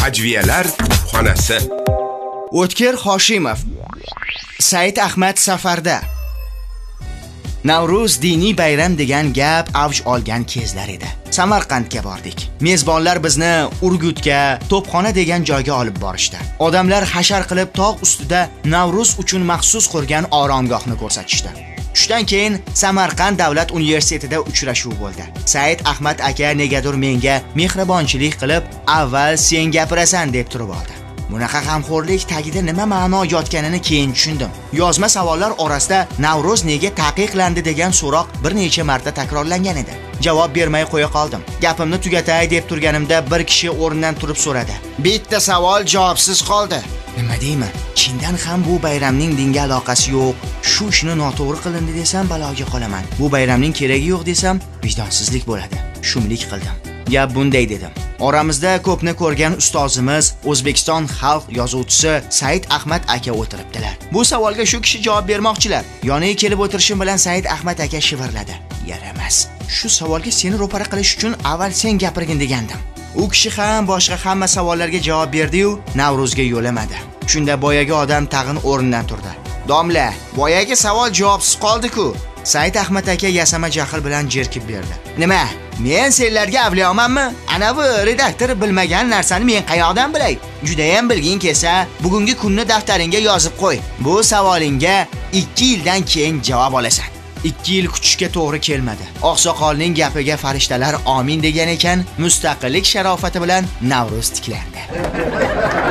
Hajviyalar kutubxonasi. O'tkir Hoshimov. Said Ahmad safarda. Navruz diniy bayram degan gap avj olgan kezlar edi. Samarqandga bordik. Mezbonlar bizni Urgutga, To'pxona degan joyga olib borishdi. Odamlar hashar qilib tog' ustida Navruz uchun maxsus qurgan oromgohni ko'rsatishdi. Tushdan keyin Samarqand davlat universitetida uchrashuv bo'ldi. Said Ahmad aka negadir menga mehribonchilik qilib, avval sen gapirasan deb turib oldi. Bunaqa g'amxo'rlik tagida nima ma'no yotganini keyin tushundim. Yozma savollar orasida Navruz nega taqiqlandi degan so'roq bir necha marta takrorlangan edi. Javob bermay qo'ya qoldim. Gapimni tugatay deb turganimda bir kishi o'rnidan turib so'radi. Bitta savol javobsiz qoldi. Nima deyman? Chindan ham bu bayramning dinga aloqasi yo'q. Shu ishni noto'g'ri qilindi desam baloga qolaman. Bu bayramning keragi yo'q desam vijdonsizlik bo'ladi. Shumlik qildim. Gap bunday dedim. Oramizda ko'pni ko'rgan ustozimiz, O'zbekiston xalq yozuvchisi Said Ahmad aka o'tiribdilar. Bu savolga shu kishi javob bermoqchilar. Yoniga kelib o'tirishim bilan Said Ahmad aka shivirladi. Yaramas. Shu savolga seni ro'para qilish uchun avval sen gapirgin degandim. U kishi ham boshqa hamma savollarga javob berdi-yu, Navruzga yo'lamadi. Shunda boyagi odam tag'in o'rnidan turdi. Domla, boyagi savol javobsiz qoldi-ku. Said Ahmad aka yasama jahl bilan jerkib berdi. Nima? Men senlarga avliyomanmi? Ana bu redaktor bilmagan narsani men qayoqdan bilay? Juda ham bilging kelsa, bugungi kunni daftaringga yozib qo'y. Bu savolingga 2 yildan keyin javob olasan. 2 yil kutishga to'g'ri kelmadi. Oqsoqolning gapiga farishtalar amin degan ekan, mustaqillik sharofati bilan Navruz tiklandi.